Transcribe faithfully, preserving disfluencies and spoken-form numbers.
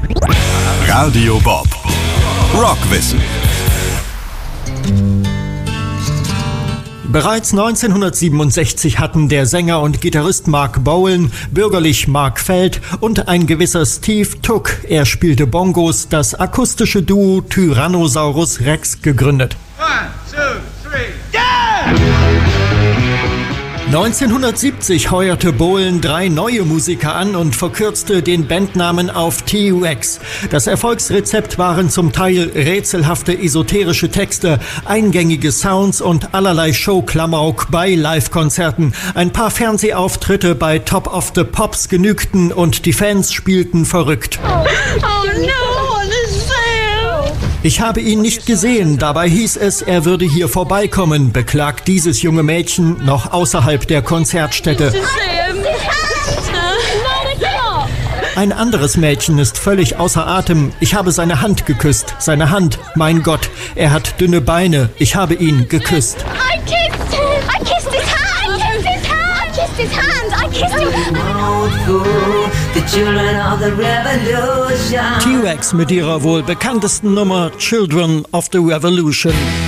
Radio Bob. Rockwissen. Bereits neunzehnhundertsiebenundsechzig hatten der Sänger und Gitarrist Mark Bolan, bürgerlich Mark Feld und ein gewisser Steve Tuck, er spielte Bongos, das akustische Duo Tyrannosaurus Rex gegründet. One, two, three, yeah! neunzehnhundertsiebzig heuerte Bolan drei neue Musiker an und verkürzte den Bandnamen auf T-Rex. Das Erfolgsrezept waren zum Teil rätselhafte esoterische Texte, eingängige Sounds und allerlei Showklamauk bei Live-Konzerten. Ein paar Fernsehauftritte bei Top of the Pops genügten und die Fans spielten verrückt. Oh, oh no, what is Sam? Ich habe ihn nicht gesehen, dabei hieß es, er würde hier vorbeikommen, beklagt dieses junge Mädchen noch außerhalb der Konzertstätte. Ein anderes Mädchen ist völlig außer Atem. Ich habe seine Hand geküsst. Seine Hand, mein Gott, er hat dünne Beine. Ich habe ihn geküsst. I kissed him. I kissed his hand. I kissed his hand. I kissed his hand. I kissed him. T-Rex mit ihrer wohl bekanntesten Nummer Children of the Revolution.